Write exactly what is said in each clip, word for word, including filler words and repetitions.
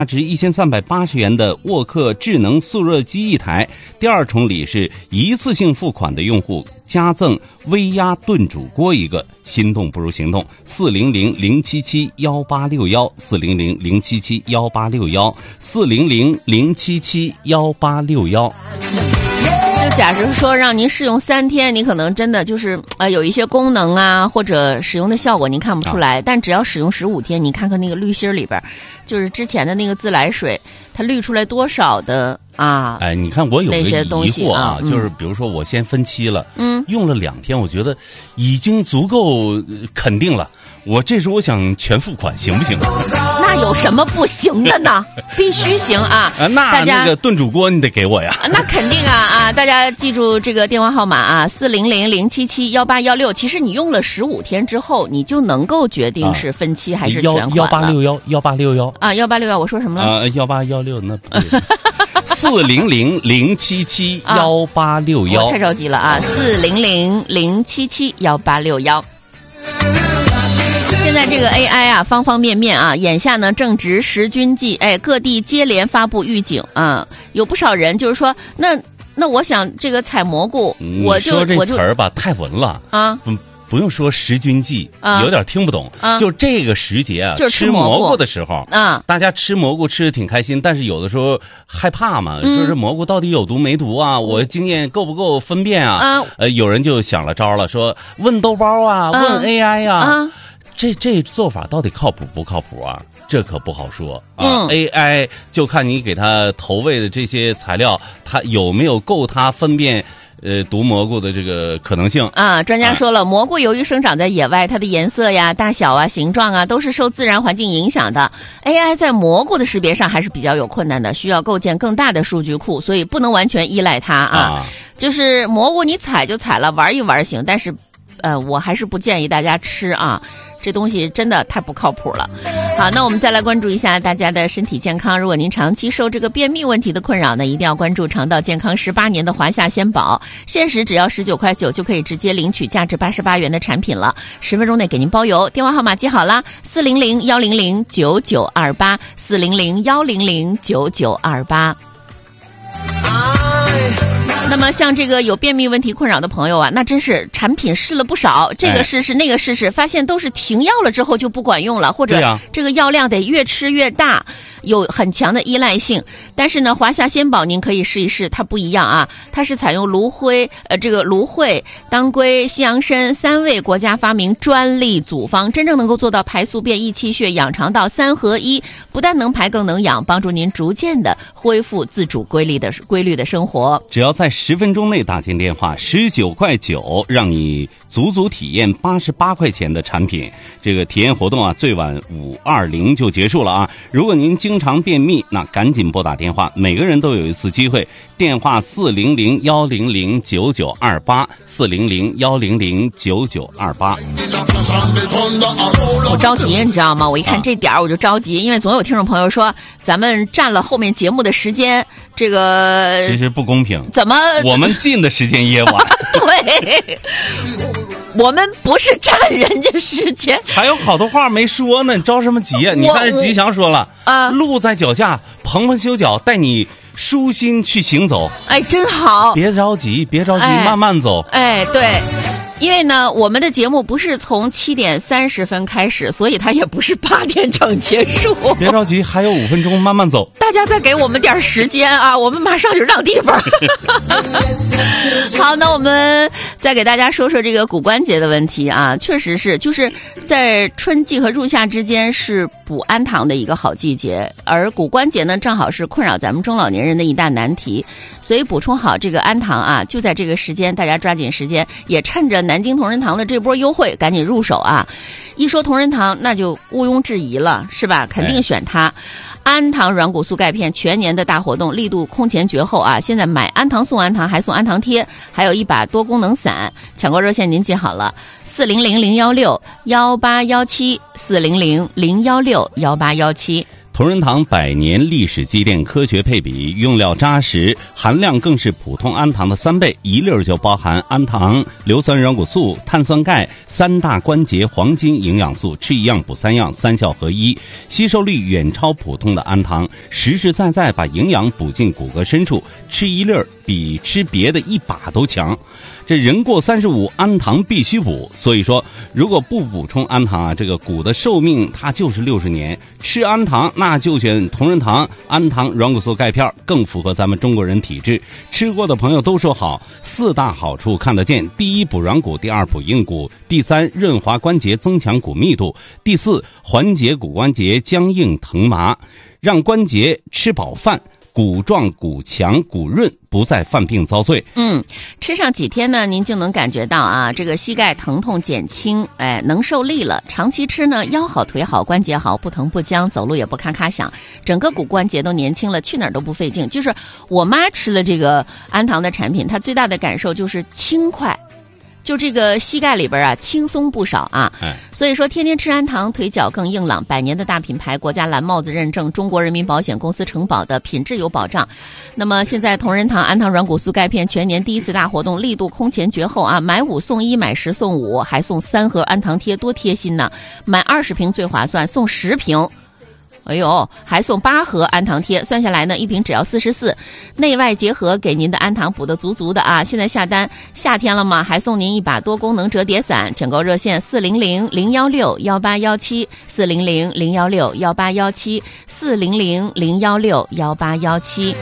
价值一千三百八十元的沃克智能速热机一台，第二重礼是一次性付款的用户加赠微压炖煮锅一个。心动不如行动，四零零零七七幺八六幺，四零零零七七幺八六幺，四零零零七七幺八六幺。 就假设说让您试用三天，你可能真的就是呃有一些功能啊或者使用的效果您看不出来，啊、但只要使用十五天，你看看那个滤芯里边，就是之前的那个自来水，它滤出来多少的啊？ 哎，你看我有个疑惑啊， 啊嗯、 就是比如说我先分期了， 嗯， 用了两天，我觉得已经足够肯定了。我这时候我想全付款行不行？ 那有什么不行的呢？必须行啊！ 啊，那那个炖煮锅你得给我呀！ 那肯定啊啊！大家记住这个电话号码啊，四零零零七七幺八幺六。其实你用了十五天之后，你就能够决定是分期还是全款了。 幺八六幺幺八六幺啊，幺八六幺，我说什么了？ 啊，幺八幺六那不对。四零零零七七幺八六幺。 我太着急了啊！四零零零七七幺八六幺。现在这个 A I 啊，方方面面啊，眼下呢正值十军季，哎，各地接连发布预警啊，有不少人就是说，那那我想这个采蘑菇，我就说这词儿吧太文了啊， 不不用说十军季，啊、有点听不懂， 啊、 就这个时节啊， 就是吃蘑菇的时候啊， 大家吃蘑菇吃的挺开心，但是有的时候害怕嘛，嗯、说这蘑菇到底有毒没毒啊？我经验够不够分辨啊？ 啊呃，有人就想了招了，说问豆包啊，啊问 A I 呀、啊。 啊这这做法到底靠谱不靠谱啊？这可不好说啊。 嗯、 A I 就看你给它投喂的这些材料，它有没有够它分辨呃毒蘑菇的这个可能性啊？专家说了，啊、蘑菇由于生长在野外，它的颜色呀、大小啊、形状啊，都是受自然环境影响的。A I 在蘑菇的识别上还是比较有困难的，需要构建更大的数据库，所以不能完全依赖它啊。啊就是蘑菇你采就采了，玩一玩行，但是呃，我还是不建议大家吃啊。这东西真的太不靠谱了。好，那我们再来关注一下大家的身体健康。如果您长期受这个便秘问题的困扰呢，一定要关注肠道健康十八年的华夏鲜宝，限时只要十九块九就可以直接领取价值八十八元的产品了，十分钟内给您包邮。电话号码记好了，四零零幺零零九九二八，四零零幺零零九九二八。那么像这个有便秘问题困扰的朋友啊，那真是产品试了不少，这个试试那个试试，发现都是停药了之后就不管用了，或者这个药量得越吃越大，有很强的依赖性。但是呢，华夏鲜宝您可以试一试，它不一样啊，它是采用芦荟、呃这个芦荟、当归、西洋参三味国家发明专利组方，真正能够做到排宿便、益气血、养肠道三合一，不但能排更能养，帮助您逐渐的恢复自主规律的规律的生活。 只要在十分钟内打进电话，十九块九，让你足足体验八十八块钱的产品。这个体验活动啊，最晚五二零就结束了啊！如果您经常便秘，那赶紧拨打电话，每个人都有一次机会。电话四零零幺零零九九二八，四零零幺零零九九二八。 我着急，你知道吗？我一看这点儿我就着急，因为总有听众朋友说咱们占了后面节目的时间，这个其实不公平。 怎么我们进的时间也晚？ 对，我们不是占人家时间， 还有好多话没说呢，你着什么急啊？你看人吉祥说了啊，路在脚下，蓬蓬修脚，带你舒心去行走。 哎，真好！ 别着急，别着急，哎、慢慢走。 哎，对。因为呢，我们的节目不是从七点三十分开始，所以它也不是八点整结束。 别着急，还有五分钟，慢慢走。 大家再给我们点时间啊，我们马上就让地方。好，那我们再给大家说说这个骨关节的问题啊，确实是，就是在春季和入夏之间是补氨糖的一个好季节，而骨关节呢，正好是困扰咱们中老年人的一大难题，所以补充好这个氨糖啊，就在这个时间，大家抓紧时间，也趁着南京同仁堂的这波优惠赶紧入手啊！一说同仁堂那就毋庸置疑了，是吧？肯定选它。氨糖软骨素钙片全年的大活动力度空前绝后啊！现在买氨糖送氨糖，还送氨糖贴，还有一把多功能伞。抢购热线您记好了，四零零零幺六幺八幺七，四零零零幺六幺八幺七。 同仁堂百年历史积淀，科学配比，用料扎实，含量更是普通氨糖的三倍，一粒儿就包含氨糖、硫酸软骨素、碳酸钙三大关节黄金营养素，吃一样补三样，三效合一，吸收率远超普通的氨糖，实实在在把营养补进骨骼深处，吃一粒儿比吃别的一把都强。这人过三十五，氨糖必须补。所以说，如果不补充氨糖啊，这个骨的寿命它就是六十年。吃氨糖那就选同仁堂氨糖软骨素钙片，更符合咱们中国人体质。吃过的朋友都说好，四大好处看得见：第一，补软骨；第二，补硬骨；第三，润滑关节，增强骨密度；第四，缓解骨关节僵硬疼麻，让关节吃饱饭。骨壮骨强骨润，不再犯病遭罪。 嗯，吃上几天呢，您就能感觉到啊，这个膝盖疼痛减轻，哎，能受力了。长期吃呢，腰好腿好关节好，不疼不僵，走路也不咔咔响，整个骨关节都年轻了，去哪儿都不费劲。就是我妈吃了这个氨糖的产品，她最大的感受就是轻快。就这个膝盖里边啊，轻松不少啊。所以说，天天吃氨糖，腿脚更硬朗。百年的大品牌，国家蓝帽子认证，中国人民保险公司承保的品质有保障。那么现在同仁堂氨糖软骨素钙片全年第一次大活动，力度空前绝后啊！买五送一，买十送五，还送三盒氨糖贴，多贴心呢！买二十瓶最划算，送十瓶。哎呦，还送八盒氨糖贴，算下来呢，一瓶只要四十四，内外结合，给您的氨糖补得足足的啊！现在下单，夏天了嘛，还送您一把多功能折叠伞，抢购热线四零零零幺六幺八幺七四零零零幺六幺八幺七四零零零幺六幺八幺七。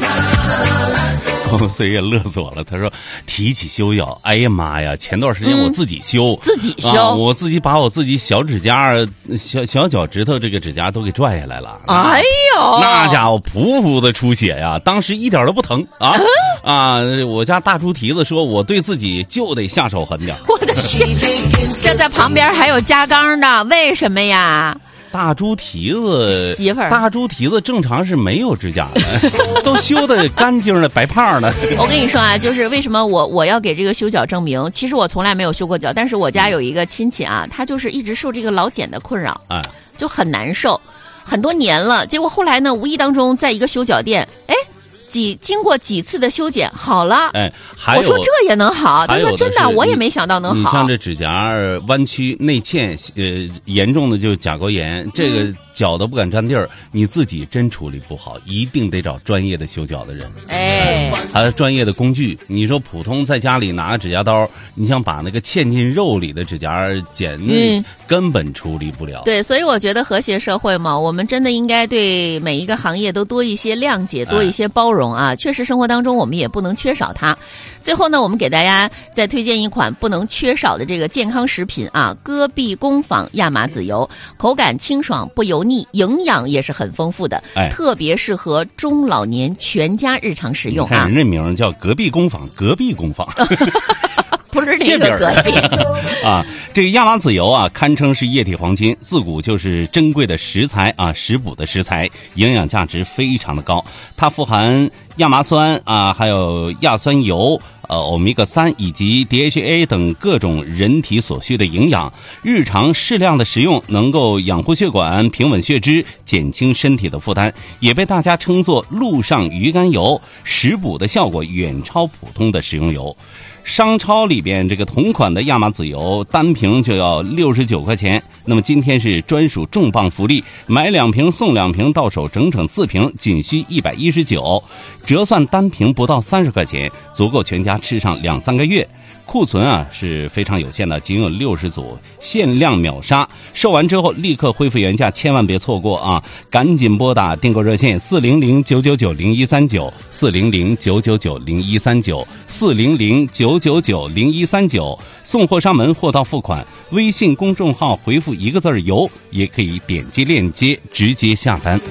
岁月乐死我了。他说提起修脚，哎呀妈呀，前段时间我自己修、 嗯、自己修、 啊、我自己把我自己小指甲小小脚趾头这个指甲都给拽下来了。 哎呦， 那家伙噗噗的出血呀，当时一点都不疼啊、嗯、啊！我家大猪蹄子说我对自己就得下手狠点。 我的天，这在旁边还有加钢的，为什么呀？ 大猪蹄子媳妇儿， 大猪蹄子正常是没有指甲的，都修的干净的白胖的。 我跟你说啊，就是为什么我我要给这个修脚证明？其实我从来没有修过脚，但是我家有一个亲戚啊，他就是一直受这个老茧的困扰， 哎， 就很难受，很多年了。结果后来呢，无意当中在一个修脚店，哎。几经过几次的修剪好了， 哎，还有我说这也能好，他说真的，我也没想到能好。 你像这指甲弯曲、内嵌，呃，严重的就是甲沟炎，这个脚都不敢沾地儿，你自己真处理不好，一定得找专业的修脚的人。 哎， 还有专业的工具。你说普通在家里拿个指甲刀，你想把那个嵌进肉里的指甲剪，嗯，根本处理不了。 对，所以我觉得和谐社会嘛，我们真的应该对每一个行业都多一些谅解，多一些包容。啊，确实生活当中我们也不能缺少它。最后呢，我们给大家再推荐一款不能缺少的这个健康食品啊，戈壁工坊亚麻籽油，口感清爽不油腻，营养也是很丰富的，哎，特别适合中老年全家日常食用啊。 你看人家名叫隔壁工坊，隔壁工坊。 不是这个隔壁啊，这个亚麻籽油啊，堪称是液体黄金，自古就是珍贵的食材啊，食补的食材，营养价值非常的高。它富含亚麻酸啊，还有亚酸油、呃欧米伽三以及 D H A 等各种人体所需的营养。日常适量的食用，能够养护血管、平稳血脂，减轻身体的负担，也被大家称作陆上鱼肝油。食补的效果远超普通的食用油。商超里边这个同款的亚麻籽油单瓶就要六十九块钱，那么今天是专属重磅福利，买两瓶送两瓶，到手整整四瓶，仅需一百一十九，折算单瓶不到三十块钱，足够全家吃上两三个月。库存啊是非常有限的，仅有六十组，限量秒杀，售完之后立刻恢复原价，千万别错过啊！赶紧拨打订购热线四零零九九九零一三九四零零九九九零一三九四零零九九九零一三九，送货上门，货到付款。微信公众号回复一个字油，也可以点击链接直接下单。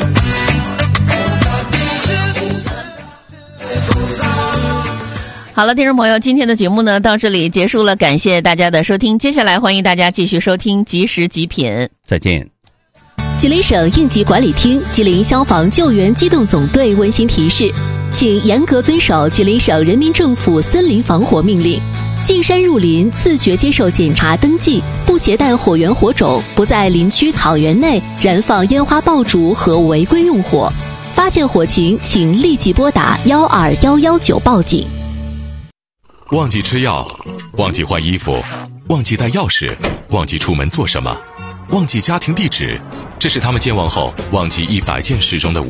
好了，听众朋友，今天的节目呢到这里结束了，感谢大家的收听。接下来欢迎大家继续收听即时极品， 再见。 吉林省应急管理厅、吉林消防救援机动总队温馨提示，请严格遵守吉林省人民政府森林防火命令。 进山入林，自觉接受检查登记，不携带火源火种，不在林区草原内燃放烟花爆竹和违规用火。发现火情，请立即拨打幺二幺幺九报警。 忘记吃药，忘记换衣服，忘记带钥匙，忘记出门做什么，忘记家庭地址，这是他们健忘后忘记一百件事中的